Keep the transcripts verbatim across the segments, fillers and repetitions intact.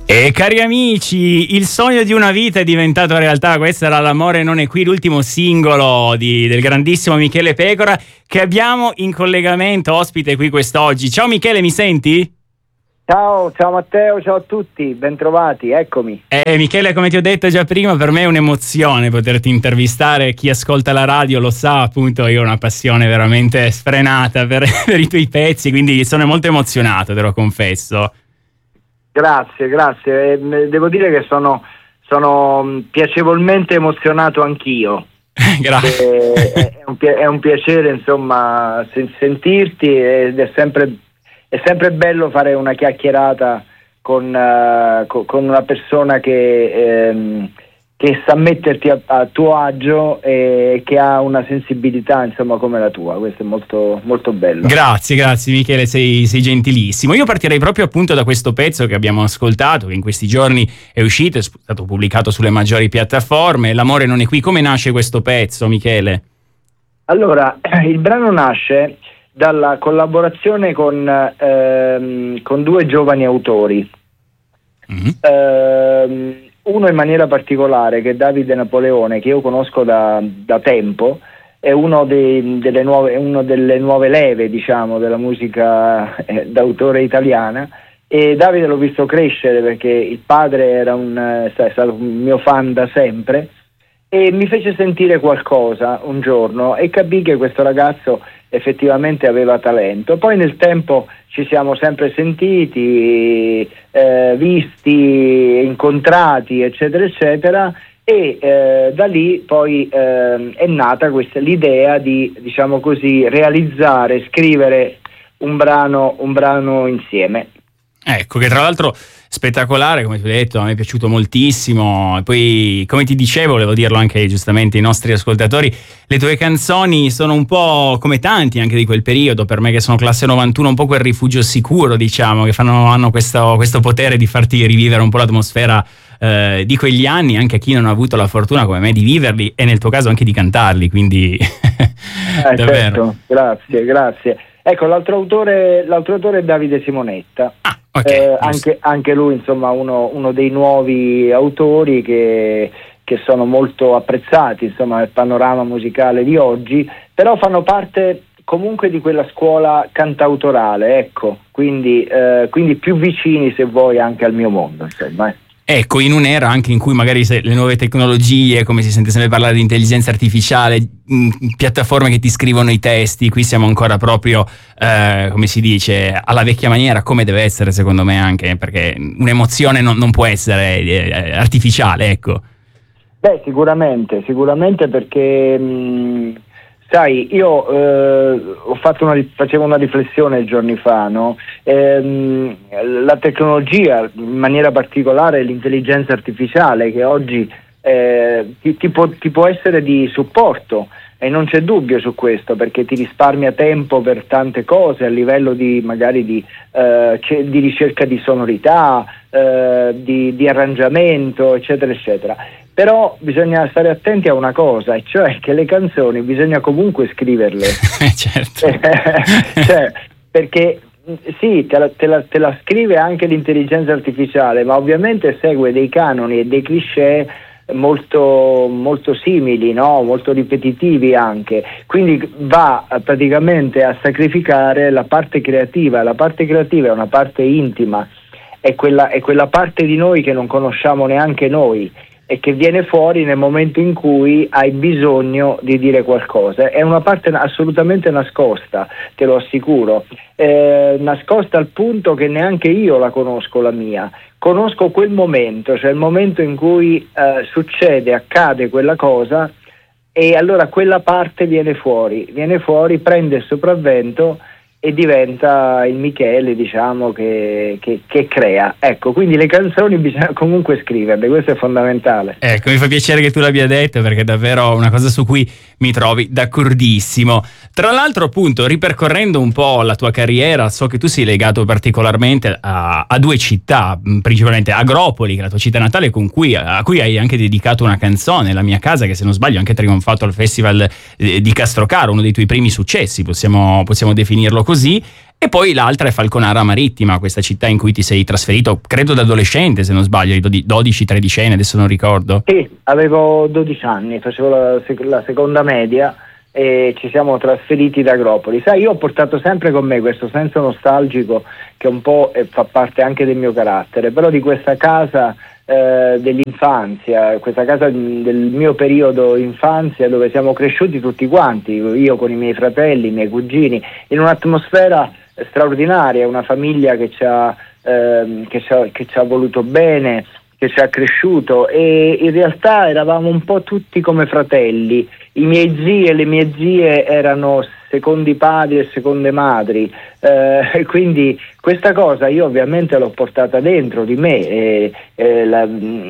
E cari amici, il sogno di una vita è diventato realtà. Questo era L'amore non è qui, l'ultimo singolo di, del grandissimo Michele Pecora, che abbiamo in collegamento ospite qui quest'oggi. Ciao Michele, mi senti? Ciao, ciao Matteo, ciao a tutti, bentrovati, eccomi. Eh, Michele, come ti ho detto già prima, per me è un'emozione poterti intervistare. Chi ascolta la radio lo sa, appunto, io ho una passione veramente sfrenata per, per i tuoi pezzi, quindi sono molto emozionato, te lo confesso. Grazie, grazie. Eh, devo dire che sono, sono piacevolmente emozionato anch'io. Grazie. Eh, è, un, è un piacere, insomma, sentirti ed è sempre, è sempre bello fare una chiacchierata con, uh, con una persona che, ehm, che sa metterti a, a tuo agio e che ha una sensibilità, insomma, come la tua. Questo è molto, molto bello. Grazie, grazie Michele, sei, sei gentilissimo. Io partirei proprio appunto da questo pezzo che abbiamo ascoltato, che in questi giorni è uscito, è stato pubblicato sulle maggiori piattaforme. L'amore non è qui. Come nasce questo pezzo, Michele? Allora, il brano nasce dalla collaborazione con, ehm, con due giovani autori. Mm-hmm. Ehm, uno in maniera particolare, che è Davide Napoleone, che io conosco da, da tempo, è uno, dei, delle nuove, uno delle nuove leve, diciamo, della musica eh, d'autore italiana, e Davide l'ho visto crescere perché il padre era un, è stato un mio fan da sempre, e mi fece sentire qualcosa un giorno e capì che questo ragazzo effettivamente aveva talento. Poi nel tempo ci siamo sempre sentiti, eh, visti, incontrati, eccetera, eccetera, e eh, da lì poi eh, è nata questa, l'idea di, diciamo così, realizzare, scrivere un brano, un brano insieme. Ecco, che tra l'altro spettacolare, come ti ho detto, a me è piaciuto moltissimo. E poi, come ti dicevo, volevo dirlo anche giustamente ai nostri ascoltatori, le tue canzoni sono un po' come tanti anche di quel periodo, per me che sono classe novantuno, un po' quel rifugio sicuro, diciamo, che fanno, hanno questo, questo potere di farti rivivere un po' l'atmosfera eh, di quegli anni, anche a chi non ha avuto la fortuna come me di viverli e nel tuo caso anche di cantarli, quindi eh, davvero. Certo. Grazie, grazie. Ecco, l'altro autore, l'altro autore è Davide Simonetta. Ah. Okay, eh, anche, anche lui, insomma, uno, uno dei nuovi autori che, che sono molto apprezzati, insomma, nel panorama musicale di oggi, però fanno parte comunque di quella scuola cantautorale, ecco, quindi, eh, quindi più vicini, se vuoi, anche al mio mondo, insomma. Eh. Ecco, in un'era anche in cui magari se le nuove tecnologie, come si sente sempre parlare di intelligenza artificiale, mh, piattaforme che ti scrivono i testi, qui siamo ancora proprio, eh, come si dice, alla vecchia maniera, come deve essere secondo me anche, perché un'emozione non, non può essere eh, artificiale, ecco. Beh, sicuramente, sicuramente perché... Mh, sai, io eh, ho fatto una, facevo una riflessione giorni fa, no? Ehm, la tecnologia, in maniera particolare l'intelligenza artificiale, che oggi eh, ti, ti, può, ti può essere di supporto, e non c'è dubbio su questo, perché ti risparmia tempo per tante cose a livello di magari di, eh, di ricerca di sonorità, eh, di, di arrangiamento, eccetera, eccetera. Però bisogna stare attenti a una cosa, e cioè che le canzoni bisogna comunque scriverle. Certo. Cioè, perché sì, te la, te, la, te la scrive anche l'intelligenza artificiale, ma ovviamente segue dei canoni e dei cliché molto, molto simili, no? Molto ripetitivi anche. Quindi va praticamente a sacrificare la parte creativa. La parte creativa è una parte intima, è quella, è quella parte di noi che non conosciamo neanche noi, e che viene fuori nel momento in cui hai bisogno di dire qualcosa. È una parte assolutamente nascosta, te lo assicuro, eh, nascosta al punto che neanche io la conosco la mia. Conosco quel momento, cioè il momento in cui eh, succede, accade quella cosa, e allora quella parte viene fuori, viene fuori, prende il sopravvento e diventa il Michele, diciamo, che, che, che crea. Ecco, quindi le canzoni bisogna comunque scriverle, questo è fondamentale. Ecco, mi fa piacere che tu l'abbia detto, perché è davvero una cosa su cui mi trovi d'accordissimo. Tra l'altro, appunto, ripercorrendo un po' la tua carriera, so che tu sei legato particolarmente a, a due città, principalmente Agropoli, che è la tua città natale, con cui, a cui hai anche dedicato una canzone, La mia casa, che se non sbaglio ha anche trionfato al Festival di Castrocaro, uno dei tuoi primi successi, possiamo, possiamo definirlo così. così. E poi l'altra è Falconara Marittima, questa città in cui ti sei trasferito, credo da adolescente, se non sbaglio, dodici tredici anni, adesso non ricordo. Sì, avevo dodici anni, facevo la, la seconda media e ci siamo trasferiti da Agropoli. Sai, io ho portato sempre con me questo senso nostalgico che un po' fa parte anche del mio carattere, però di questa casa eh, dell'infanzia, questa casa del mio periodo infanzia dove siamo cresciuti tutti quanti, io con i miei fratelli, i miei cugini, in un'atmosfera straordinaria, una famiglia che ci ha, ehm, che ci ha, che ci ha voluto bene, che ci ha cresciuto, e in realtà eravamo un po' tutti come fratelli. I miei zii e le mie zie erano secondi padri e seconde madri, eh, quindi questa cosa io ovviamente l'ho portata dentro di me, e, e la,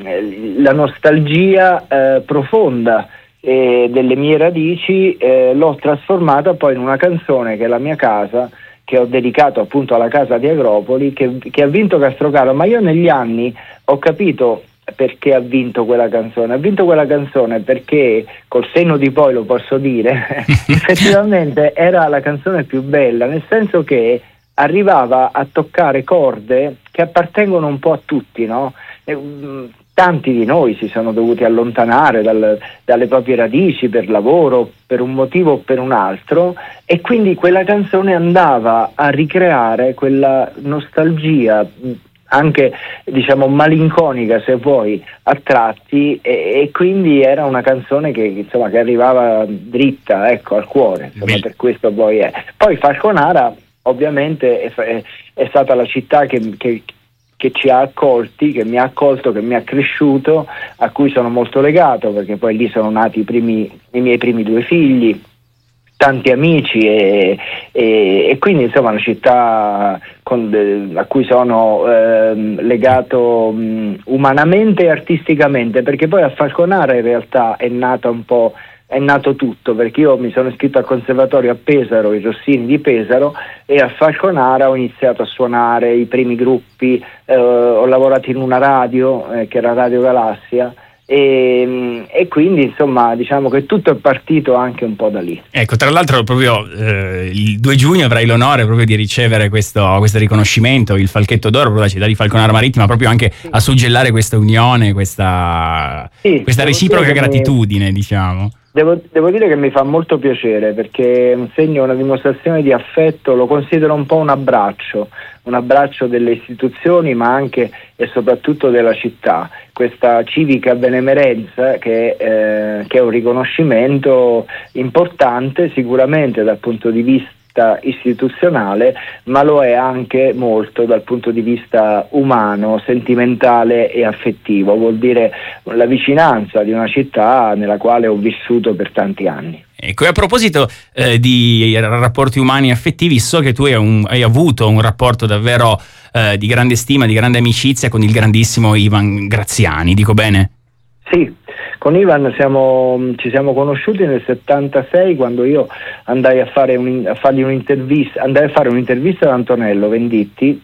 la nostalgia eh, profonda eh, delle mie radici eh, l'ho trasformata poi in una canzone che è La mia casa, che ho dedicato appunto alla casa di Agropoli, che, che ha vinto Castrocaro. Ma io negli anni ho capito perché ha vinto quella canzone. Ha vinto quella canzone perché, col senno di poi lo posso dire, effettivamente era la canzone più bella, nel senso che arrivava a toccare corde che appartengono un po' a tutti, no? E, um, tanti di noi si sono dovuti allontanare dal, dalle proprie radici per lavoro, per un motivo o per un altro, e quindi quella canzone andava a ricreare quella nostalgia, anche diciamo malinconica se vuoi, a tratti, e, e quindi era una canzone che insomma che arrivava dritta, ecco, al cuore, insomma, per questo poi è. Poi Falconara ovviamente è, è, è stata la città che, che che ci ha accolti, che mi ha accolto, che mi ha cresciuto, a cui sono molto legato, perché poi lì sono nati i, primi, i miei primi due figli, tanti amici, e, e, e quindi insomma una città con, a cui sono eh, legato mh, umanamente e artisticamente, perché poi a Falconara in realtà è nata un po', è nato tutto, perché io mi sono iscritto al conservatorio a Pesaro, i Rossini di Pesaro, e a Falconara ho iniziato a suonare i primi gruppi, eh, ho lavorato in una radio eh, che era Radio Galassia, e, e quindi insomma diciamo che tutto è partito anche un po' da lì. Ecco, tra l'altro proprio eh, il due giugno avrai l'onore proprio di ricevere questo, questo riconoscimento, il Falchetto d'Oro per la città di Falconara Marittima, proprio anche a suggellare questa unione, questa, sì, questa reciproca gratitudine, mi... diciamo. Devo, devo dire che mi fa molto piacere, perché è un segno, una dimostrazione di affetto, lo considero un po' un abbraccio, un abbraccio delle istituzioni, ma anche e soprattutto della città, questa civica benemerenza che, eh, che è un riconoscimento importante sicuramente dal punto di vista istituzionale, ma lo è anche molto dal punto di vista umano, sentimentale e affettivo. Vuol dire la vicinanza di una città nella quale ho vissuto per tanti anni. Ecco, e a proposito eh, di rapporti umani e affettivi, so che tu hai, un, hai avuto un rapporto davvero eh, di grande stima, di grande amicizia con il grandissimo Ivan Graziani, dico bene? Sì. Con Ivan siamo, ci siamo conosciuti nel settantasei, quando io andai a, fare un, a fargli un'intervista, andai a fare un'intervista ad Antonello Venditti,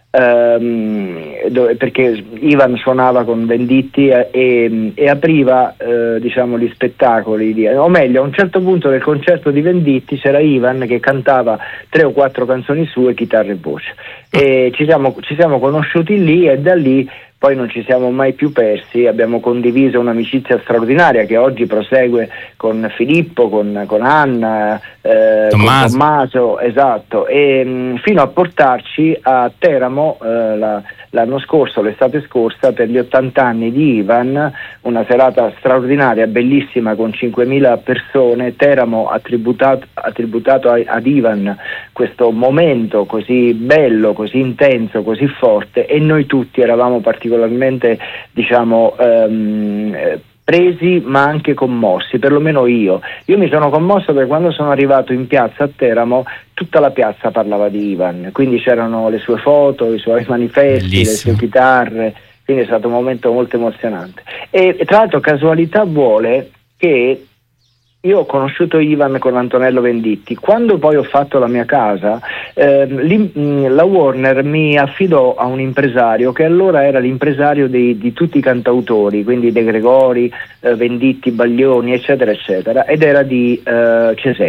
ehm, dove, perché Ivan suonava con Venditti e, e, e apriva eh, diciamo gli spettacoli, di, o meglio, a un certo punto del concerto di Venditti c'era Ivan che cantava tre o quattro canzoni sue, chitarra e voce, e ci siamo, ci siamo conosciuti lì, e da lì poi non ci siamo mai più persi, abbiamo condiviso un'amicizia straordinaria che oggi prosegue con Filippo, con, con Anna, eh, Tommaso. con Tommaso, esatto, e mh, fino a portarci a Teramo eh, la, l'anno scorso, l'estate scorsa, per gli ottanta anni di Ivan, una serata straordinaria, bellissima, con cinquemila persone. Teramo ha tributato, ha tributato a, ad Ivan questo momento così bello, così intenso, così forte, e noi tutti eravamo particolarmente, diciamo, ehm, presi ma anche commossi, perlomeno io. Io mi sono commosso perché quando sono arrivato in piazza a Teramo tutta la piazza parlava di Ivan, quindi c'erano le sue foto, i suoi manifesti, Bellissimo. le sue chitarre, quindi è stato un momento molto emozionante. E tra l'altro casualità vuole che io ho conosciuto Ivan con Antonello Venditti. Quando poi ho fatto la mia casa, eh, la Warner mi affidò a un impresario che allora era l'impresario dei, di tutti i cantautori, quindi De Gregori, eh, Venditti, Baglioni, eccetera, eccetera, ed era di eh, Cesena.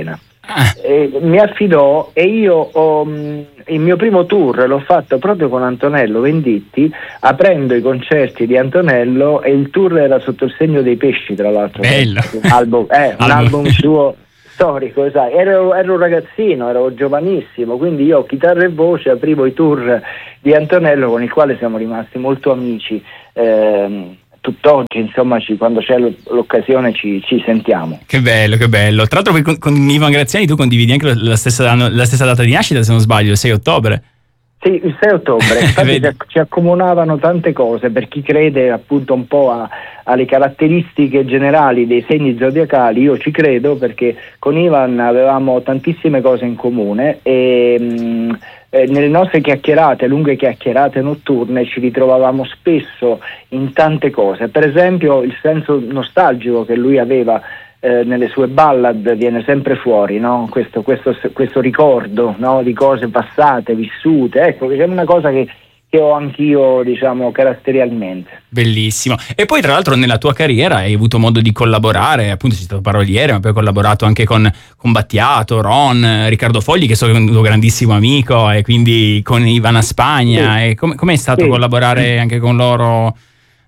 eh, mi affidò e io ho, mh, il mio primo tour l'ho fatto proprio con Antonello Venditti, aprendo i concerti di Antonello, e il tour era sotto il segno dei pesci, tra l'altro. Bello. Un album, eh, un album suo storico, sai. Ero, ero un ragazzino, ero giovanissimo, quindi io chitarra e voce aprivo i tour di Antonello, con il quale siamo rimasti molto amici. Ehm, tutt'oggi, insomma, ci, quando c'è l'occasione ci, ci sentiamo. Che bello, che bello. Tra l'altro con, con Ivan Graziani tu condividi anche la stessa, la stessa data di nascita, se non sbaglio, il sei ottobre. Sì, il sei ottobre. Infatti ci, ci accomunavano tante cose, per chi crede appunto un po' a, alle caratteristiche generali dei segni zodiacali. Io ci credo, perché con Ivan avevamo tantissime cose in comune e mh, eh, nelle nostre chiacchierate, lunghe chiacchierate notturne, ci ritrovavamo spesso in tante cose. Per esempio il senso nostalgico che lui aveva eh, nelle sue ballad viene sempre fuori, no? Questo, questo, questo ricordo, no? Di cose passate, vissute. Ecco, che è una cosa che che ho anch'io, diciamo, caratterialmente. Bellissimo. E poi tra l'altro nella tua carriera hai avuto modo di collaborare, appunto sei stato paroliere, ma poi hai collaborato anche con, con Battiato, Ron, Riccardo Fogli, che so che è un tuo grandissimo amico, e quindi con Ivana Spagna. Sì. E com- com'è stato sì. collaborare anche con loro?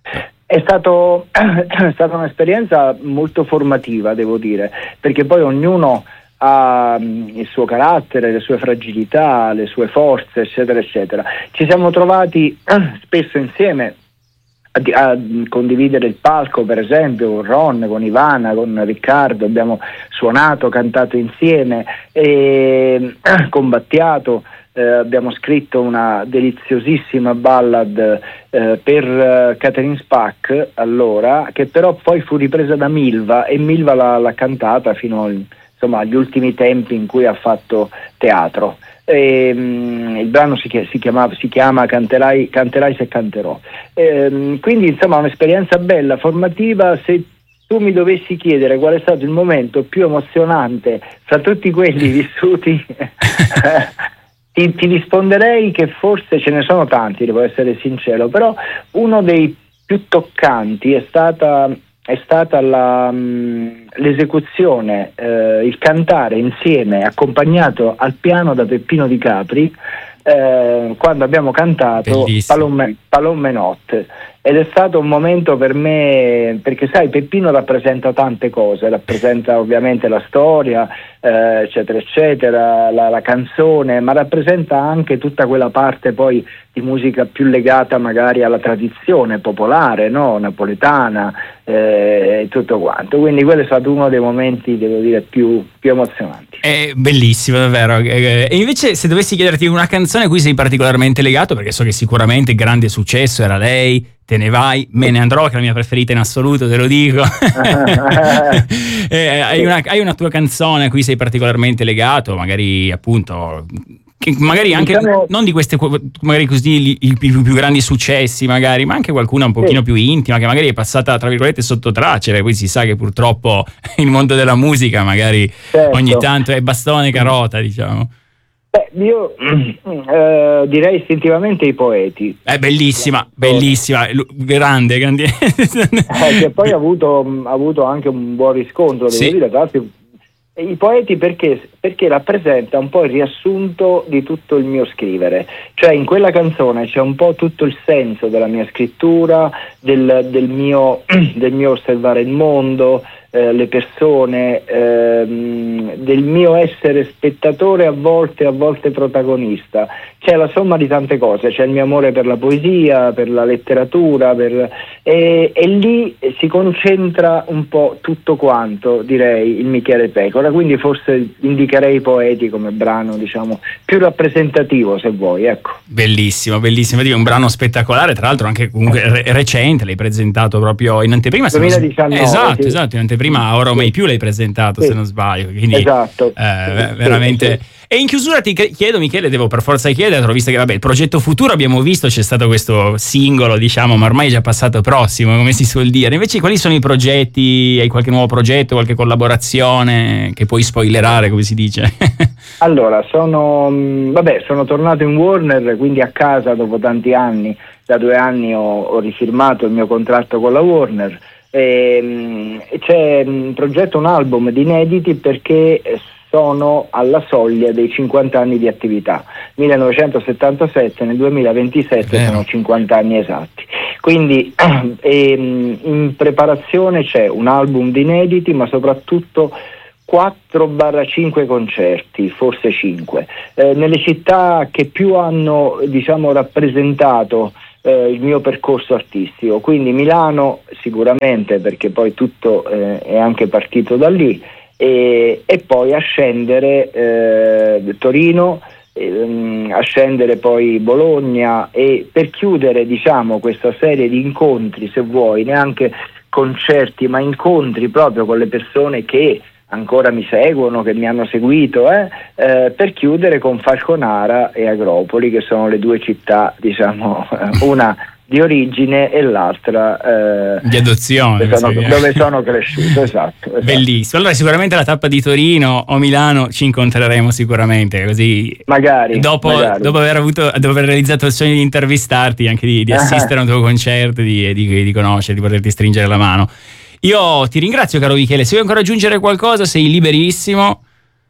È stato è stata un'esperienza molto formativa, devo dire, perché poi ognuno ha il suo carattere, le sue fragilità, le sue forze, eccetera eccetera. Ci siamo trovati spesso insieme a, a condividere il palco, per esempio con Ron, con Ivana, con Riccardo, abbiamo suonato, cantato insieme, e con Battiato eh, abbiamo scritto una deliziosissima ballad eh, per uh, Catherine Spack, allora, che però poi fu ripresa da Milva, e Milva l'ha, l'ha cantata fino al insomma agli ultimi tempi in cui ha fatto teatro. E, um, il brano si, si, chiama, si chiama Canterai, Canterai se canterò. E, quindi insomma un'esperienza bella, formativa. Se tu mi dovessi chiedere qual è stato il momento più emozionante fra tutti quelli vissuti, ti, ti risponderei che forse ce ne sono tanti, devo essere sincero, però uno dei più toccanti è stata è stata la, mh, l'esecuzione, eh, il cantare insieme, accompagnato al piano da Peppino Di Capri, eh, quando abbiamo cantato Palome, Palome Notte. Ed è stato un momento per me, perché sai, Peppino rappresenta tante cose, rappresenta ovviamente la storia, eh, eccetera eccetera, la, la canzone, ma rappresenta anche tutta quella parte poi di musica più legata magari alla tradizione popolare, no? Napoletana, eh, e tutto quanto. Quindi quello è stato uno dei momenti, devo dire, più, più emozionanti. È bellissimo, davvero. E invece, se dovessi chiederti una canzone a cui sei particolarmente legato, perché so che sicuramente grande successo era Lei, Te ne vai, Me ne andrò, che è la mia preferita in assoluto, te lo dico. eh, hai, una, hai una tua canzone a cui sei particolarmente legato, magari appunto, che magari anche diciamo, non di queste magari così i, i più, più grandi successi, magari, ma anche qualcuna un pochino sì. più intima, che magari è passata tra virgolette sotto traccia. Poi si sa che purtroppo il mondo della musica magari certo. ogni tanto è bastone e carota, diciamo. Beh, io eh, direi istintivamente I Poeti. È bellissima, bellissima, grande, grande. Eh, che poi ha avuto, ha avuto anche un buon riscontro, devo sì. dire. Tra l'altro, I Poeti perché, perché rappresenta un po' il riassunto di tutto il mio scrivere. Cioè in quella canzone c'è un po' tutto il senso della mia scrittura, del, del, mio, del mio osservare il mondo, Eh, le persone, ehm, del mio essere spettatore a volte, a volte protagonista. C'è la somma di tante cose, c'è il mio amore per la poesia, per la letteratura, per, e, e lì si concentra un po' tutto quanto, direi, il Michele Pecora, quindi forse indicherei I Poeti come brano, diciamo, più rappresentativo, se vuoi, ecco. Bellissimo, bellissimo, un brano spettacolare, tra l'altro anche comunque re- recente, l'hai presentato proprio in anteprima. duemiladiciannove Esatto, sì. esatto, in anteprima Ora o mai più l'hai presentato, sì. se non sbaglio, quindi esatto. eh, veramente. Sì. E in chiusura ti chiedo, Michele, devo per forza chiederlo, visto che vabbè, il progetto futuro abbiamo visto, c'è stato questo singolo, diciamo, ma ormai è già passato prossimo, come si suol dire. Invece quali sono i progetti? Hai qualche nuovo progetto, qualche collaborazione che puoi spoilerare, come si dice? Allora, sono vabbè, sono tornato in Warner, quindi a casa dopo tanti anni, da due anni ho, ho rifirmato il mio contratto con la Warner. E, c'è in progetto un album di inediti, perché sono alla soglia dei cinquanta anni di attività. millenovecentosettantasette, nel duemilaventisette sono cinquanta anni esatti. Quindi ehm, in preparazione c'è un album di inediti, ma soprattutto quattro cinque concerti, forse cinque, eh, nelle città che più hanno, diciamo, rappresentato eh, il mio percorso artistico. Quindi Milano sicuramente, perché poi tutto eh, è anche partito da lì, e, e poi a scendere eh, Torino, ehm, a scendere poi Bologna, e per chiudere, diciamo, questa serie di incontri, se vuoi, neanche concerti ma incontri proprio con le persone che ancora mi seguono, che mi hanno seguito, eh, eh, per chiudere con Falconara e Agropoli, che sono le due città, diciamo, una di origine e l'altra eh, di adozione, dove sono, dove sono cresciuto. Esatto, esatto. Bellissimo. Allora sicuramente la tappa di Torino o Milano ci incontreremo sicuramente, così magari dopo, magari. dopo aver avuto dopo aver realizzato il sogno di intervistarti, anche di, di assistere a un tuo concerto, di, di, di conoscere, di poterti stringere la mano. Io ti ringrazio, caro Michele. Se vuoi ancora aggiungere qualcosa, sei liberissimo.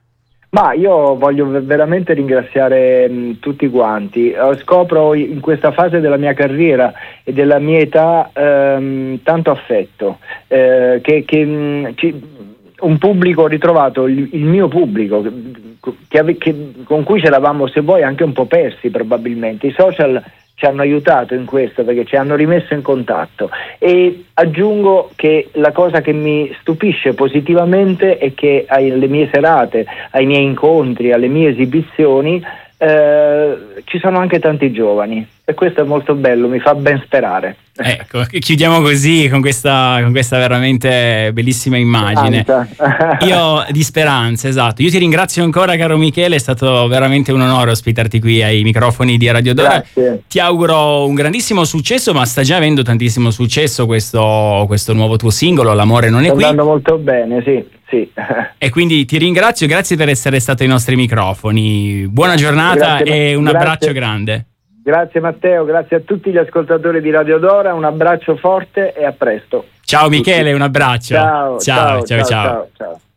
Ma io voglio veramente ringraziare mh, tutti quanti. Uh, scopro in questa fase della mia carriera e della mia età ehm, tanto affetto, eh, che, che mh, ci, un pubblico, ho ritrovato il, il mio pubblico che, ave, che, con cui ci eravamo, se vuoi, anche un po' persi probabilmente. I social ci hanno aiutato in questo, perché ci hanno rimesso in contatto, e aggiungo che la cosa che mi stupisce positivamente è che alle mie serate, ai miei incontri, alle mie esibizioni eh, ci sono anche tanti giovani, e questo è molto bello, mi fa ben sperare. Ecco, chiudiamo così con questa, con questa veramente bellissima immagine. Io di speranza, esatto. Io ti ringrazio ancora, caro Michele, è stato veramente un onore ospitarti qui ai microfoni di Radio Dora. Grazie. Ti auguro un grandissimo successo, ma sta già avendo tantissimo successo questo, questo nuovo tuo singolo, L'amore non è Sta qui. andando molto bene, sì, sì. E quindi ti ringrazio, grazie per essere stato ai nostri microfoni. Buona giornata. Grazie, e un grazie. abbraccio grande. Grazie Matteo, grazie a tutti gli ascoltatori di Radio Dora, un abbraccio forte e a presto. Ciao Michele, un abbraccio. Ciao, ciao, ciao. ciao, ciao. ciao, ciao.